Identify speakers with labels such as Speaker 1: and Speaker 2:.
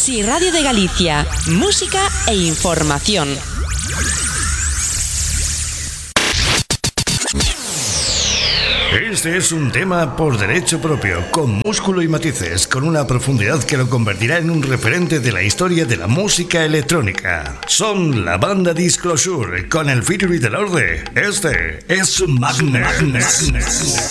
Speaker 1: Sí Radio de Galicia, música e información.
Speaker 2: Este es un tema por derecho propio, con músculo y matices, con una profundidad que lo convertirá en un referente de la historia de la música electrónica. Son la banda Disclosure, con el featuring de Lorde. Este es Magnet.